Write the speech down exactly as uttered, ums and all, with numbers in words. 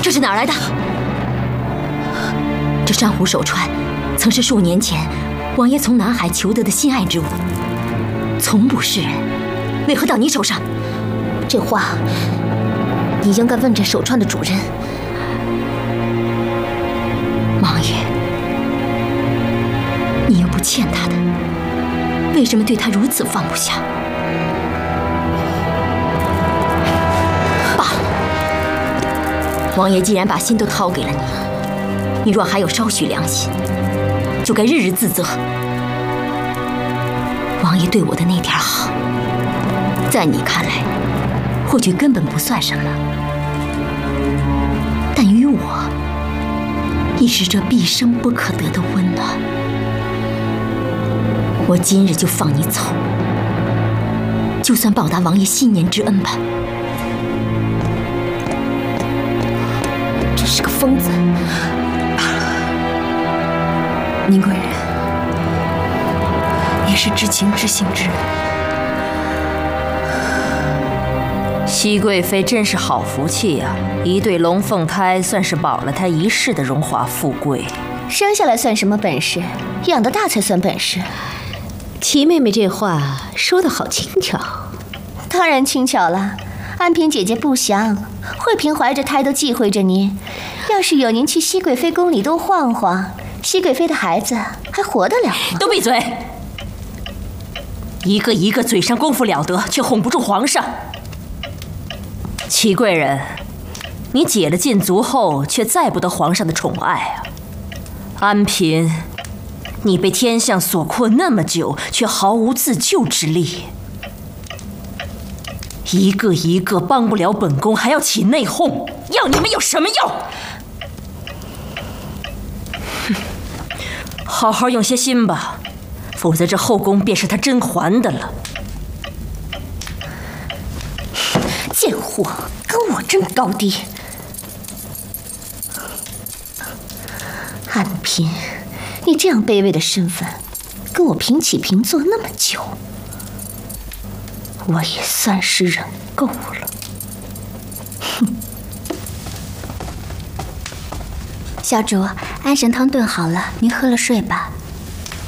这是哪儿来的？这珊瑚手串，曾是数年前王爷从南海求得的心爱之物，从不示人，为何到你手上？ 这话，你应该问这手串的主人。 王爷，你又不欠他的，为什么对他如此放不下？罢了，王爷既然把心都掏给了你，你若还有稍许良心，就该日日自责。王爷对我的那点好，在你看来，或许根本不算什么，但于我，亦是这毕生不可得的温暖。我今日就放你走，就算报答王爷新年之恩吧。 真是个疯子！宁贵人，也是知情知性之人。 熹贵妃真是好福气呀、啊！一对龙凤胎，算是保了她一世的荣华富贵。 生下来算什么本事？养得大才算本事。 齐妹妹这话说得好轻巧。 当然轻巧了。安嫔姐姐不详，惠嫔怀着胎都忌讳着您。要是有您去熹贵妃宫里多晃晃，熹贵妃的孩子还活得了吗？ 都闭嘴！一个一个嘴上功夫了得，却哄不住皇上。祺贵人，你解了禁足后，却再不得皇上的宠爱啊！安嫔，你被天象所困那么久，却毫无自救之力，一个一个帮不了本宫，还要起内讧，要你们有什么用？好好用些心吧，否则这后宫便是他甄嬛的了。 贱货，跟我争高低！安嫔，你这样卑微的身份，跟我平起平坐那么久，我也算是忍够了。哼！ 小主，安神汤炖好了，您喝了睡吧。